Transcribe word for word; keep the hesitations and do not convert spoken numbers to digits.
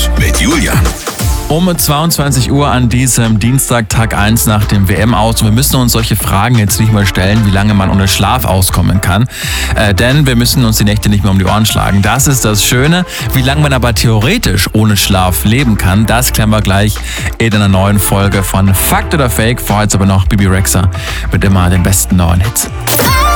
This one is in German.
mit Julian. Um zweiundzwanzig Uhr an diesem Dienstag, Tag eins nach dem W M-Aus. Und wir müssen uns solche Fragen jetzt nicht mal stellen, wie lange man ohne Schlaf auskommen kann. Äh, denn wir müssen uns die Nächte nicht mehr um die Ohren schlagen. Das ist das Schöne. Wie lange man aber theoretisch ohne Schlaf leben kann, das klären wir gleich in einer neuen Folge von Fakt oder Fake. Vorher jetzt aber noch Bibi Rexha mit immer den besten neuen Hits.